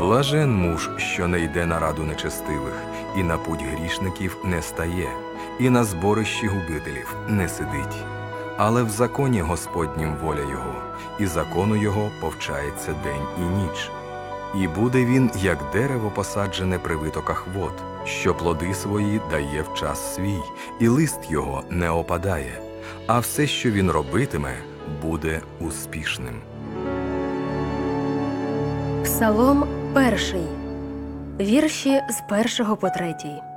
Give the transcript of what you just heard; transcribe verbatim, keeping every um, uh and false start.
Блажен муж, що не йде на раду нечестивих, і на путь грішників не стає, і на зборищі губителів не сидить. Але в законі Господнім воля його, і закону його повчається день і ніч. І буде він, як дерево посаджене при витоках вод, що плоди свої дає в час свій, і лист його не опадає, а все, що він робитиме, буде успішним. Псалом перший. Вірші з першого по третій.